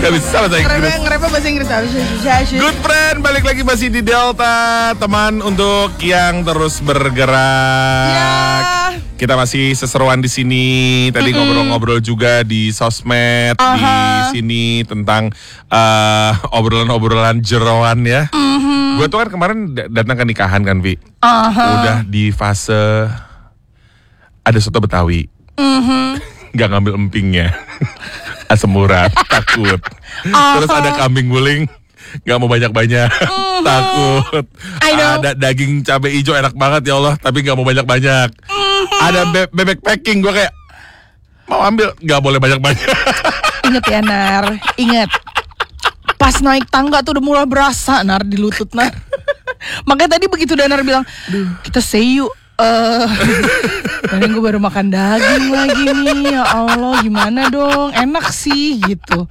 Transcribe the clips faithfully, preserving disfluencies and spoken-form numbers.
Gak bisa bahasa Inggris. Ngerepnya bahasa Inggris. Good friend, balik lagi masih di Delta. Teman untuk yang terus bergerak. Ya. Kita masih seseruan di sini. Tadi mm-hmm. ngobrol-ngobrol juga di sosmed. Uh-huh. Di sini tentang uh, obrolan-obrolan jeroan ya. Mm-hmm. Gue tuh kan kemarin d- datang ke nikahan kan, Vi. Uh-huh. Udah di fase ada soto Betawi. Mm-hmm. Gak ngambil empingnya. Asam urat, takut. Uh-huh. Terus ada kambing guling, gak mau banyak-banyak. Uh-huh. Takut. Ada daging cabai hijau enak banget ya Allah, tapi gak mau banyak-banyak. Uh-huh. Ada be- bebek packing, gue kayak mau ambil, gak boleh banyak-banyak. Ingat ya Nar, ingat. Pas naik tangga tuh udah mulai berasa Nar di lutut Nar. Makanya tadi begitu Danar bilang, duh kita say you. Uh, dan gue baru makan daging lagi nih. Ya Allah gimana dong. Enak sih gitu.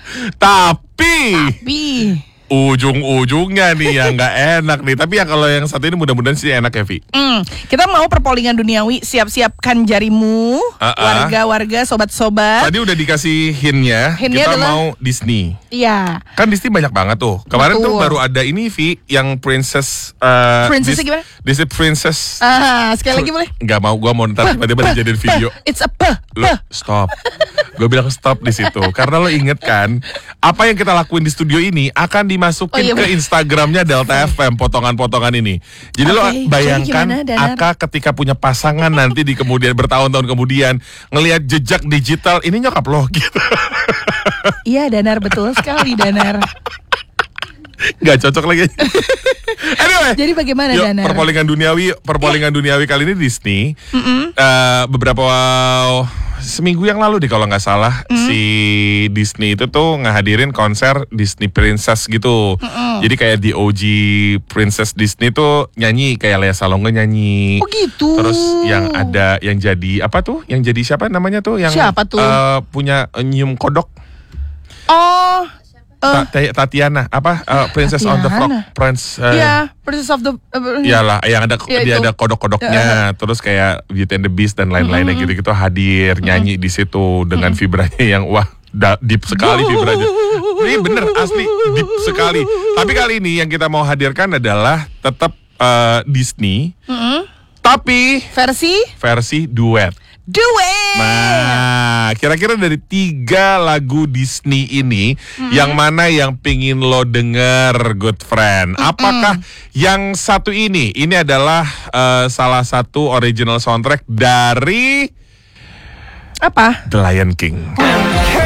Tapi Tapi ujung-ujungnya nih yang gak enak nih. Tapi ya kalau yang satu ini mudah-mudahan sih enak ya, Vi. mm, Kita mau perpolingan duniawi. Siap-siapkan jarimu, uh-uh. warga-warga, sobat-sobat. Tadi udah dikasih hint-nya, hint-nya kita adalah, mau Disney. Iya. Kan Disney banyak banget tuh. Kemarin Betul. tuh baru ada ini, Vi, yang Princess uh, Princess gimana? Disney Princess. Ah, sekali lagi boleh? Gak mau, gue mau ntar tiba-tiba dijadiin video. It's a p. Lo stop. Gue bilang stop di situ. Karena lo inget kan, apa yang kita lakuin di studio ini akan dimasukin oh, iya, ke Instagramnya Delta F M, potongan-potongan ini. Jadi okay, lo bayangkan gimana, Aka ketika punya pasangan nanti di kemudian bertahun-tahun kemudian ngelihat jejak digital ini nyokap lo gitu. Iya Danar, betul sekali Danar. Gak cocok lagi. Anyway, jadi bagaimana yuk, Danar? Perpolingan duniawi, perpolingan duniawi kali ini Disney. Uh, beberapa wow, seminggu yang lalu deh kalau nggak salah mm. si Disney itu tuh ngehadirin konser Disney Princess gitu. Mm-mm. Jadi kayak di O G Princess Disney tuh nyanyi kayak Lea Salonga nyanyi. Oh gitu. Terus yang ada yang jadi apa tuh? Yang jadi siapa namanya tuh? Yang siapa tuh? Uh, punya uh, nyium kodok. Oh. Uh, Tatiana apa uh, Princess Tatiana. on the Frog Prince uh, yeah, Princess of the uh, iyalah yang ada ya, dia itu. ada kodok-kodoknya uh, terus kayak Beauty and the Beast dan lain-lainnya mm-hmm. gitu-gitu hadir mm-hmm. nyanyi di situ dengan mm-hmm. vibranya yang wah da, deep sekali vibranya. Ini bener asli deep sekali. Tapi kali ini yang kita mau hadirkan adalah tetap uh, Disney mm-hmm. tapi versi versi duet. Duet. Nah, kira-kira dari tiga lagu Disney ini, mm-hmm. yang mana yang pingin lo denger, good friend? Mm-hmm. Apakah yang satu ini? Ini adalah uh, salah satu original soundtrack dari apa? The Lion King.